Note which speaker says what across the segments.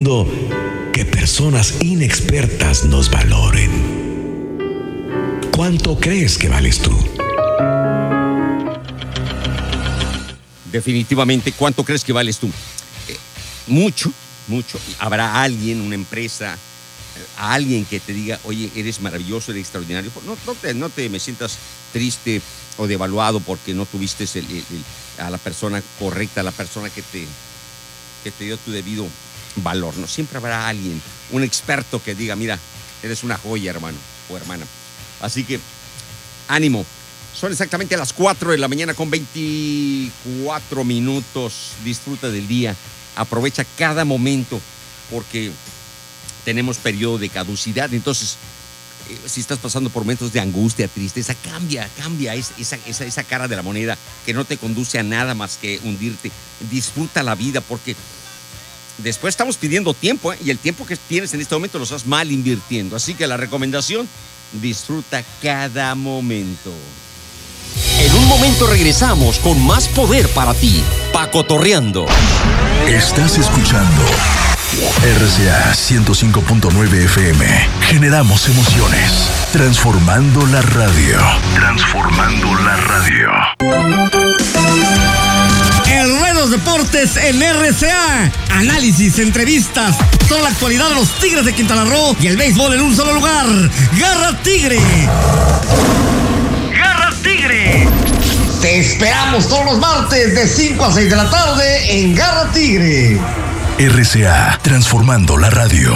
Speaker 1: permitiendo que personas inexpertas nos valoren. ¿Cuánto crees que vales tú?
Speaker 2: Definitivamente, ¿cuánto crees que vales tú? Mucho. Habrá alguien, una empresa, alguien que te diga, oye, eres maravilloso, eres extraordinario. No te me sientas triste o devaluado porque no tuviste a la persona correcta, a la persona que te dio tu debido valor. No, siempre habrá alguien, un experto que diga, mira, eres una joya, hermano o hermana. Así que, ánimo. Son exactamente las 4 de la mañana con 24 minutos. Disfruta del día. Aprovecha cada momento porque tenemos periodo de caducidad. Entonces, si estás pasando por momentos de angustia, tristeza, cambia esa cara de la moneda que no te conduce a nada más que hundirte. Disfruta la vida porque después estamos pidiendo tiempo, y el tiempo que tienes en este momento lo estás mal invirtiendo. Así que la recomendación, disfruta cada momento.
Speaker 3: En un momento regresamos con más poder para ti, Pacotorreando.
Speaker 4: Estás escuchando RCA 105.9 FM. Generamos emociones. Transformando la radio.
Speaker 5: El Rey de los Deportes en RCA. Análisis, entrevistas, toda la actualidad de los Tigres de Quintana Roo y el béisbol en un solo lugar. ¡Garra Tigre! ¡Garra Tigre! Te esperamos todos los martes de 5 a 6 de la tarde en Garra Tigre.
Speaker 4: RCA, transformando la radio.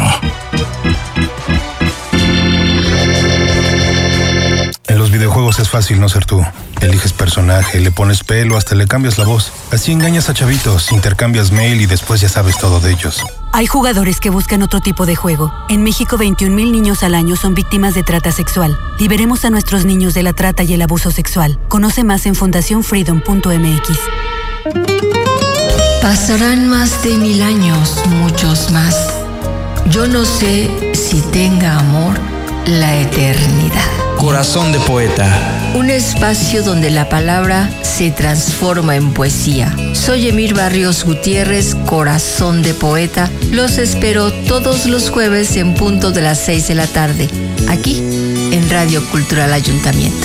Speaker 6: En los videojuegos es fácil no ser tú. Eliges personaje, le pones pelo, hasta le cambias la voz. Así engañas a chavitos, intercambias mail y después ya sabes todo de ellos.
Speaker 7: Hay jugadores que buscan otro tipo de juego. En México, 21,000 niños al año son víctimas de trata sexual. Liberemos a nuestros niños de la trata y el abuso sexual. Conoce más en fundacionfreedom.mx.
Speaker 8: Pasarán más de 1000 años, muchos más. Yo no sé si tenga amor la eternidad.
Speaker 9: Corazón de poeta.
Speaker 8: Un espacio donde la palabra se transforma en poesía. Soy Emir Barrios Gutiérrez, Corazón de Poeta. Los espero todos los jueves en punto de las 6 de la tarde, aquí en Radio Cultural Ayuntamiento.